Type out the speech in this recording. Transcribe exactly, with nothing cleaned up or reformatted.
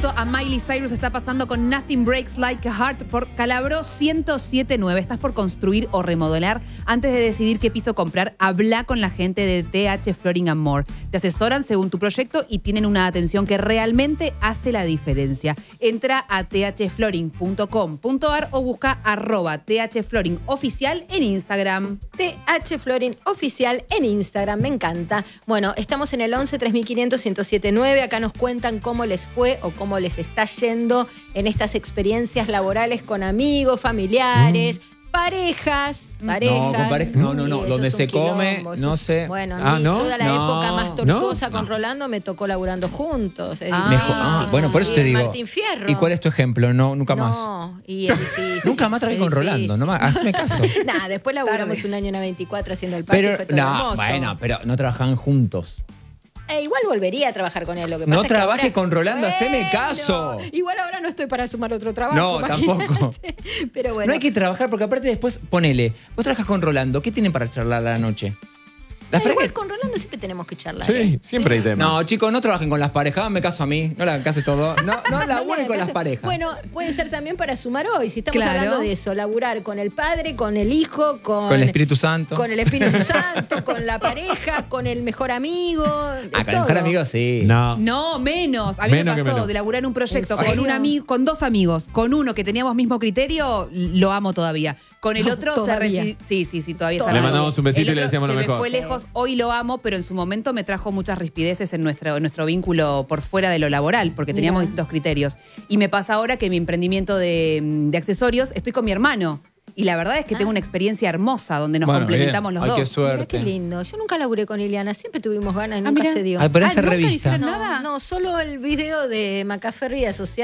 junto a Miley Cyrus está pasando con Nothing Breaks Like a Heart por Calabro ciento siete nueve. Estás por construir o remodelar. Antes de decidir qué piso comprar, habla con la gente de T H Flooring and More. Te asesoran según tu proyecto y tienen una atención que realmente hace la diferencia. Entra a t h flooring punto com punto a r o busca arroba thflooring oficial en Instagram. T H Flooring Oficial en Instagram, me encanta. Bueno, estamos en el once tres mil quinientos ciento setenta y nueve. Acá nos cuentan cómo les fue o cómo les está yendo en estas experiencias laborales con amigos, familiares, mm. parejas, parejas. No, con pareja, no, no, no. Donde se quilombo, come, no sé. Bueno, a ah, mí ¿no? toda la no, época más tortuosa no, con no. Rolando me tocó laburando juntos. Es Ah, difícil. Ah, bueno, por eso te Y digo. Martín Fierro. ¿Y cuál es tu ejemplo? No, nunca más. No, y es difícil. Nunca más trabajé con es Rolando, difícil. no más. Hazme caso. Nah, después laburamos Tarde. un año en la veinticuatro haciendo el pase y Pero, fue todo no, hermoso. bueno, pero no trabajaban juntos. Eh, igual volvería a trabajar con él. Lo que No pasa es que trabaje ahora- con Rolando, haceme Bueno, caso. Igual ahora no estoy para sumar otro trabajo. No, imagínate. tampoco. Pero bueno. No hay que trabajar porque aparte después, ponele, vos trabajas con Rolando, ¿qué tienen para charlar a la noche? Las Eh, igual parejas- con Rolando siempre tenemos que charlar. Sí, ¿eh? siempre hay tema. No, chicos, no trabajen con las parejas, háganme caso a mí, no le hagan caso todo. No, no laburen con las parejas. Bueno, puede ser también para sumar hoy, si estamos Claro. hablando de eso, laburar con el padre, con el hijo, con, Con el Espíritu Santo. con el Espíritu Santo, con la pareja, con el mejor amigo. de Ah, con el todo. mejor amigo sí. No. No, menos. A mí Menos me que pasó menos. de laburar en un proyecto ¿En con serio? un amigo, con dos amigos. Con uno que teníamos mismo criterio, lo amo todavía. Con el No, otro todavía. se reci- Sí, sí, sí, todavía Todavía. se Le mandamos un besito El y le otro decíamos lo se mejor. me fue lejos, hoy lo amo, pero en su momento me trajo muchas rispideces en nuestro, en nuestro vínculo por fuera de lo laboral, porque teníamos Mira. distintos criterios. Y me pasa ahora que mi emprendimiento de, de accesorios, estoy con mi hermano. Y la verdad es que Ah. tengo una experiencia hermosa donde nos Bueno, complementamos bien. los Ay, dos. qué Mirá suerte. qué lindo. Yo nunca laburé con Liliana, siempre tuvimos ganas y Ah, nunca mirá. se dio. Ay, pero Ah, esa ¿nunca revista. hicieron no, nada? no, solo el video de Macaferri asociado